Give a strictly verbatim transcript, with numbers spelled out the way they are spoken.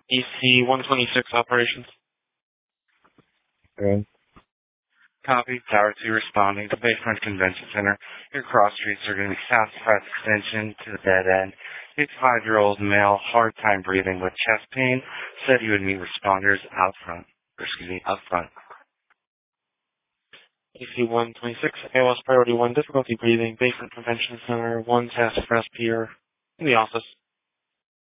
E C one twenty-six operations. Good. Copy. Tower two responding to Bayfront Convention Center. Your cross streets are going to be Southwest Extension to the dead end. fifty-five-year-old male, hard time breathing with chest pain, said he would meet responders out front. Or excuse me, up front. E C one twenty-six, A L S Priority one, difficulty breathing, Bayfront Convention Center, one Sassafras Pier, in the office.